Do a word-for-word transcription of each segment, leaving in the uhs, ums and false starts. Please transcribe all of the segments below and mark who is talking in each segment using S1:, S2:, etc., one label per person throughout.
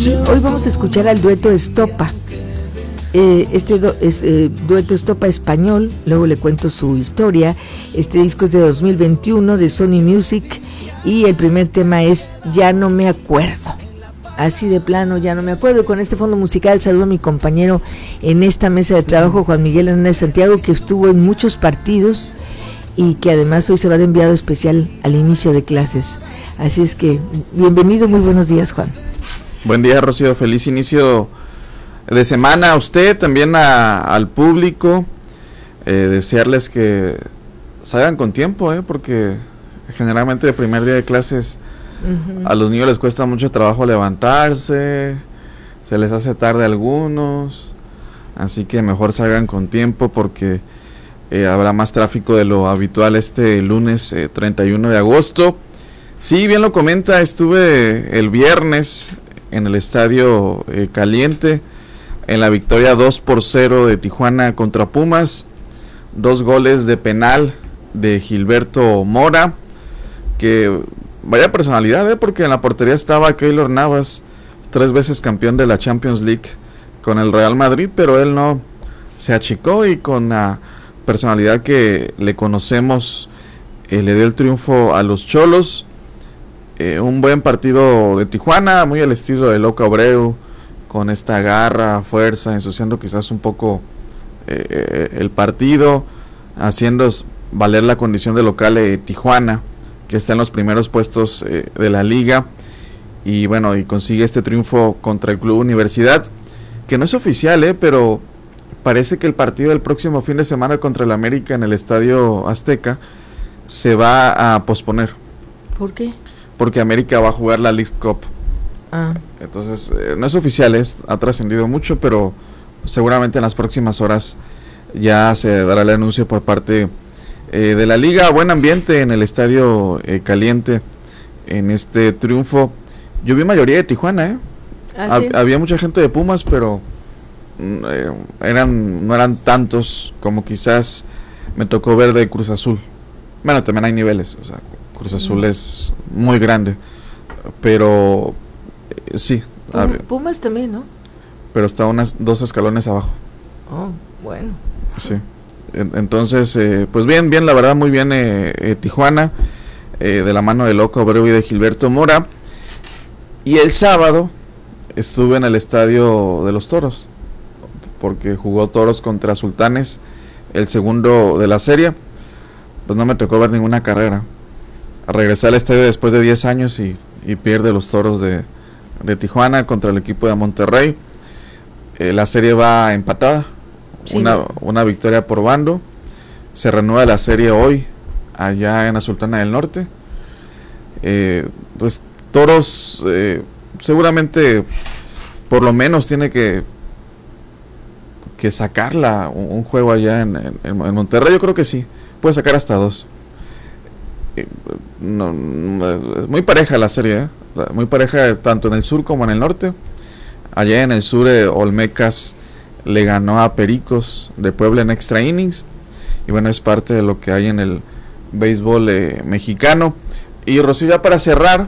S1: Y hoy vamos a escuchar al dueto Estopa. Eh, este do, es, eh, dueto Estopa español, luego le cuento su historia. Este disco es de dos mil veintiuno de Sony Music y el primer tema es Ya no me acuerdo. Así de plano, ya no me acuerdo. Con este fondo musical saludo a mi compañero en esta mesa de trabajo, Juan Miguel Hernández Santiago, que estuvo en muchos partidos y que además hoy se va de enviado especial al inicio de clases. Así es que, bienvenido, muy buenos días, Juan.
S2: Buen día, Rocío, feliz inicio de semana a usted, también a, al público. Eh, desearles que salgan con tiempo, eh, porque generalmente el primer día de clases uh-huh. a los niños les cuesta mucho trabajo levantarse, se les hace tarde a algunos, así que mejor salgan con tiempo porque eh, habrá más tráfico de lo habitual este lunes eh, treinta y uno de agosto. Sí, bien lo comenta, estuve el viernes en el Estadio eh, Caliente en la victoria dos por cero de Tijuana contra Pumas, dos goles de penal de Gilberto Mora, que vaya personalidad, ¿eh? Porque en la portería estaba Keylor Navas, tres veces campeón de la Champions League con el Real Madrid, pero él no se achicó y con la personalidad que le conocemos eh, le dio el triunfo a los Cholos. Eh, un buen partido de Tijuana, muy al estilo de Loco Abreu, con esta garra, fuerza, ensuciando quizás un poco eh, el partido, haciendo valer la condición de local de eh, Tijuana, que está en los primeros puestos eh, de la liga, y bueno, y consigue este triunfo contra el Club Universidad, que no es oficial, eh, pero parece que el partido del próximo fin de semana contra el América en el Estadio Azteca se va a posponer.
S1: ¿Por qué?
S2: Porque América va a jugar la League Cup.
S1: Ah.
S2: Entonces, eh, no es oficial, es, ha trascendido mucho, pero seguramente en las próximas horas ya se dará el anuncio por parte eh, de la liga. Buen ambiente en el Estadio eh, Caliente en este triunfo. Yo vi mayoría de Tijuana, ¿eh?
S1: ¿Ah, sí?
S2: Hab- había mucha gente de Pumas, pero eh, eran no eran tantos como quizás me tocó ver de Cruz Azul. Bueno, también hay niveles, o sea, Cruz Azul mm. es muy grande, pero eh, sí.
S1: Pum, Pumas también, ¿no?
S2: Pero está unas dos escalones abajo.
S1: Oh, bueno.
S2: Sí. Entonces, eh, pues bien, bien, la verdad, muy bien eh, eh, Tijuana, eh, de la mano de Loco Abreu y de Gilberto Mora. Y el sábado estuve en el Estadio de los Toros, porque jugó Toros contra Sultanes, el segundo de la serie. Pues no me tocó ver ninguna carrera. Regresé al estadio después de diez años y, y pierde los Toros de, de Tijuana contra el equipo de Monterrey. Eh, la serie va empatada, sí. una, una victoria por bando. Se renueva la serie hoy allá en la Sultana del Norte. Eh, pues Toros eh, seguramente por lo menos tiene que que sacarla un, un juego allá en, en, en Monterrey. Yo creo que sí, puede sacar hasta dos. Eh, no, no, muy pareja la serie, ¿eh? Muy pareja tanto en el sur como en el norte. Allá en el sur eh, Olmecas le ganó a Pericos de Puebla en extra innings, y bueno, es parte de lo que hay en el béisbol eh, mexicano. Y Rocío, ya para cerrar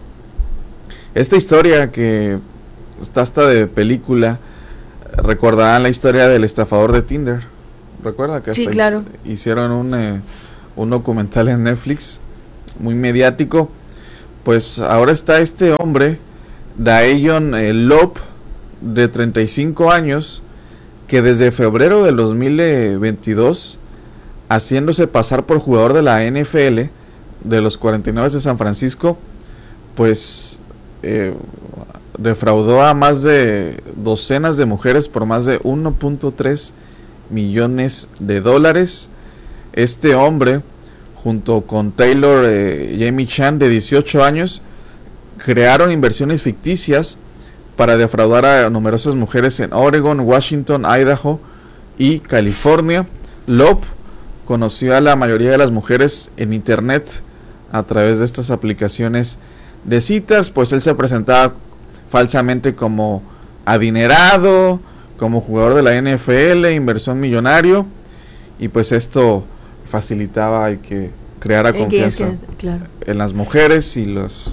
S2: esta historia que está hasta de película, recordarán la historia del estafador de Tinder. ¿Recuerda que
S1: sí, claro.
S2: hicieron un eh, un documental en Netflix muy mediático? Pues ahora está este hombre, Daeyon eh, Lop, de treinta y cinco años, que desde febrero del dos mil veintidós, haciéndose pasar por jugador de la N F L de los cuarenta y nueve de San Francisco, pues eh, defraudó a más de docenas de mujeres por más de uno punto tres millones de dólares. Este hombre, junto con Taylor eh, Jamie Chan, de dieciocho años, crearon inversiones ficticias para defraudar a numerosas mujeres en Oregon, Washington, Idaho y California. Lop conoció a la mayoría de las mujeres en internet a través de estas aplicaciones de citas, pues él se presentaba falsamente como adinerado, como jugador de la N F L, inversión millonario, y pues esto facilitaba y que creara confianza,
S1: que, claro,
S2: en las mujeres y los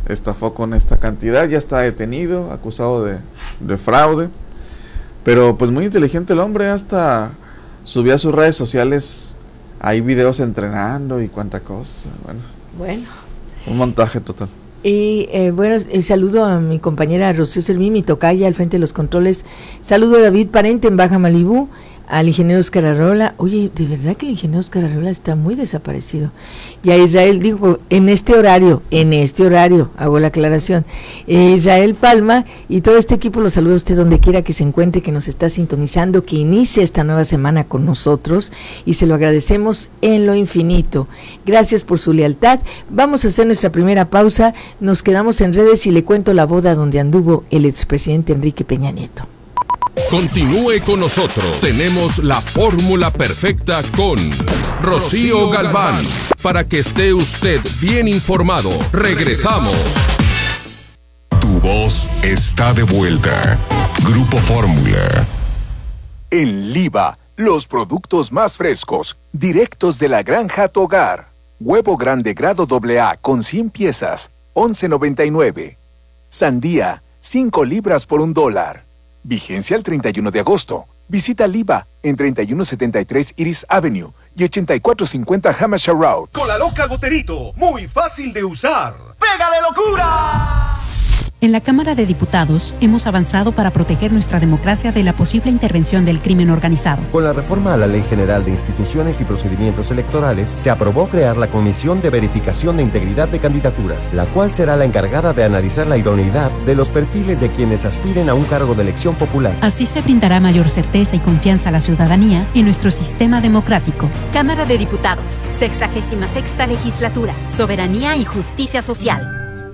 S2: estafó con esta cantidad, ya está detenido, acusado de, de fraude, pero pues muy inteligente el hombre, hasta subió a sus redes sociales, hay videos entrenando y cuánta cosa, bueno,
S1: bueno.
S2: un montaje total.
S1: Y eh, bueno, el saludo a mi compañera Rocío Servín, mi tocaya al frente de los controles, saludo a David Parente en Baja Malibú, al ingeniero Oscar Arreola. Oye, de verdad que el ingeniero Oscar Arreola está muy desaparecido. Y a Israel, dijo, en este horario, en este horario, hago la aclaración, eh, Israel Palma y todo este equipo lo saluda a usted donde quiera que se encuentre, que nos está sintonizando, que inicie esta nueva semana con nosotros y se lo agradecemos en lo infinito. Gracias por su lealtad. Vamos a hacer nuestra primera pausa, nos quedamos en redes y le cuento la boda donde anduvo el expresidente Enrique Peña Nieto.
S3: Continúe con nosotros. Tenemos la fórmula perfecta con Rocío Galván. Para que esté usted bien informado. Regresamos.
S4: Tu voz está de vuelta. Grupo Fórmula.
S5: En Liva, los productos más frescos, directos de la granja a tu hogar. Huevo grande grado doble A con cien piezas, once noventa y nueve. Sandía, cinco libras por un dólar. Vigencia el treinta y uno de agosto. Visita Liva en treinta y uno setenta y tres Iris Avenue y ochenta y cuatro cincuenta Hampshire Road.
S6: Con la loca Goterito, muy fácil de usar. ¡Pega de locura!
S7: En la Cámara de Diputados hemos avanzado para proteger nuestra democracia de la posible intervención del crimen organizado.
S8: Con la reforma a la Ley General de Instituciones y Procedimientos Electorales, se aprobó crear la Comisión de Verificación de Integridad de Candidaturas, la cual será la encargada de analizar la idoneidad de los perfiles de quienes aspiren a un cargo de elección popular.
S7: Así se brindará mayor certeza y confianza a la ciudadanía en nuestro sistema democrático.
S9: Cámara de Diputados, sexagésima sexta legislatura, soberanía y justicia social.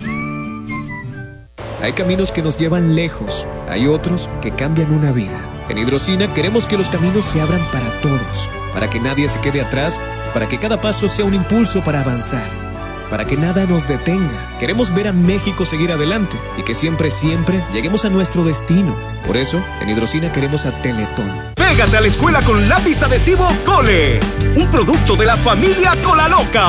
S10: Hay caminos que nos llevan lejos, hay otros que cambian una vida. En Hidrocina queremos que los caminos se abran para todos, para que nadie se quede atrás, para que cada paso sea un impulso para avanzar, para que nada nos detenga. Queremos ver a México seguir adelante y que siempre, siempre lleguemos a nuestro destino. Por eso, en Hidrocina queremos a Teletón.
S6: Pégate a la escuela con lápiz adhesivo Cole, un producto de la familia Cola Loca.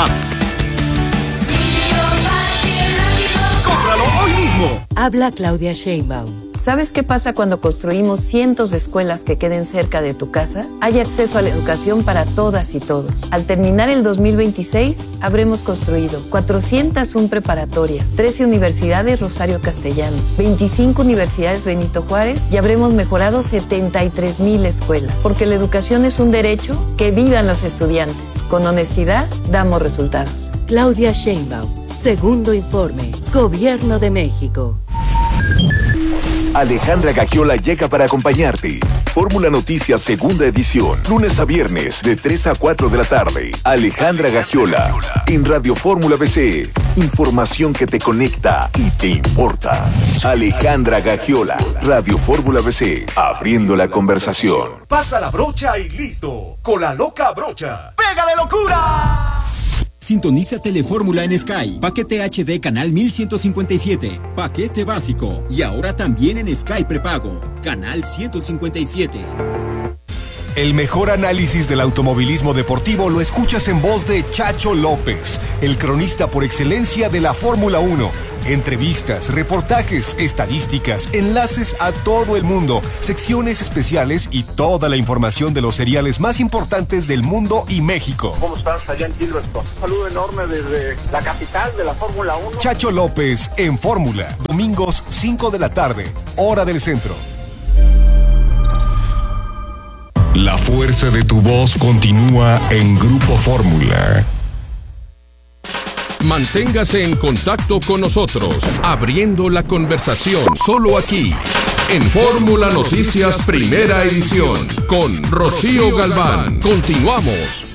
S6: ¡Cómpralo hoy mismo!
S11: Habla Claudia Sheinbaum. ¿Sabes qué pasa cuando construimos cientos de escuelas que queden cerca de tu casa? Hay acceso a la educación para todas y todos. Al terminar el dos mil veintiséis, habremos construido cuatrocientas una preparatorias, trece universidades Rosario Castellanos, veinticinco universidades Benito Juárez y habremos mejorado setenta y tres mil escuelas. Porque la educación es un derecho, que vivan los estudiantes. Con honestidad, damos resultados.
S12: Claudia Sheinbaum. Segundo informe. Gobierno de México.
S5: Alejandra Gagiola llega para acompañarte. Fórmula Noticias Segunda Edición. Lunes a viernes de tres a cuatro de la tarde. Alejandra Gagiola. En Radio Fórmula B C. Información que te conecta y te importa. Alejandra Gagiola. Radio Fórmula B C. Abriendo la conversación.
S6: Pasa la brocha y listo. Con la loca brocha. ¡Pega de locura!
S13: Sintoniza Telefórmula en Sky. Paquete H D canal mil ciento cincuenta y siete. Paquete básico. Y ahora también en Sky prepago. Canal ciento cincuenta y siete.
S4: El mejor análisis del automovilismo deportivo lo escuchas en voz de Chacho López, el cronista por excelencia de la Fórmula uno. Entrevistas, reportajes, estadísticas, enlaces a todo el mundo, secciones especiales y toda la información de los seriales más importantes del mundo y México.
S14: ¿Cómo estás allá en Silverstone? Un saludo enorme desde la capital de la Fórmula uno.
S4: Chacho López en Fórmula, domingos cinco de la tarde, hora del centro. La fuerza de tu voz continúa en Grupo Fórmula.
S3: Manténgase en contacto con nosotros, abriendo la conversación solo aquí, en Fórmula Noticias Primera Edición, con Rocío Galván. Continuamos.